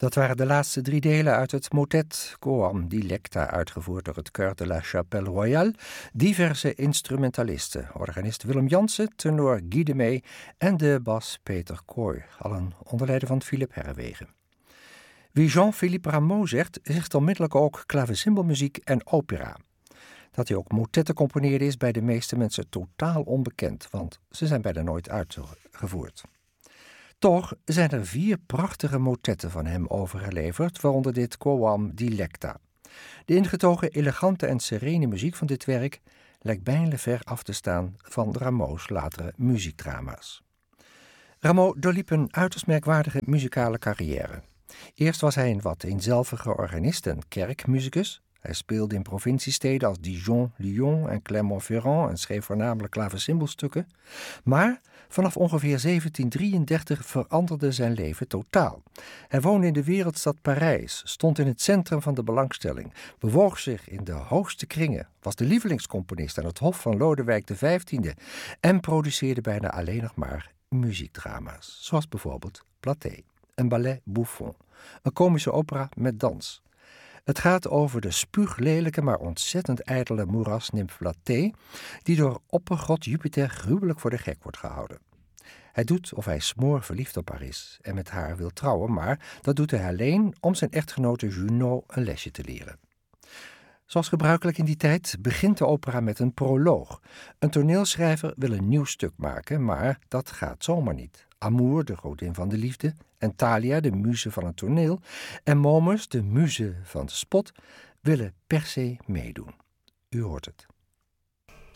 Dat waren de laatste 3 delen uit het motet Coam Dilecta, uitgevoerd door het Chœur de la Chapelle Royale, diverse instrumentalisten, organist Willem Jansen, tenor Guy de Mee en de bas Peter Kooi, allen onder leiding van Philippe Herrewegen. Wie Jean-Philippe Rameau zegt onmiddellijk ook klavecimbelmuziek en opera. Dat hij ook motetten componeerde is bij de meeste mensen totaal onbekend, want ze zijn bijna nooit uitgevoerd. Toch zijn er 4 prachtige motetten van hem overgeleverd, waaronder dit Coam Dilecta. De ingetogen, elegante en serene muziek van dit werk lijkt bijna ver af te staan van Rameau's latere muziekdrama's. Rameau doorliep een uiterst merkwaardige muzikale carrière. Eerst was hij een wat eenzelvige organist en kerkmusicus. Hij speelde in provinciesteden als Dijon, Lyon en Clermont-Ferrand en schreef voornamelijk klavecimbelstukken. Maar vanaf ongeveer 1733 veranderde zijn leven totaal. Hij woonde in de wereldstad Parijs, stond in het centrum van de belangstelling, bewoog zich in de hoogste kringen, was de lievelingscomponist aan het hof van Lodewijk XV en produceerde bijna alleen nog maar muziekdrama's, zoals bijvoorbeeld Platée, een ballet bouffon, een komische opera met dans. Het gaat over de spuuglelijke, maar ontzettend ijdele moerasnimf Platée, die door oppergod Jupiter gruwelijk voor de gek wordt gehouden. Hij doet of hij smoor verliefd op haar is en met haar wil trouwen, maar dat doet hij alleen om zijn echtgenote Junot een lesje te leren. Zoals gebruikelijk in die tijd begint de opera met een proloog. Een toneelschrijver wil een nieuw stuk maken, maar dat gaat zomaar niet. Amour, de godin van de liefde, en Thalia, de muze van het toneel, en Momus, de muze van de spot, willen per se meedoen. U hoort het.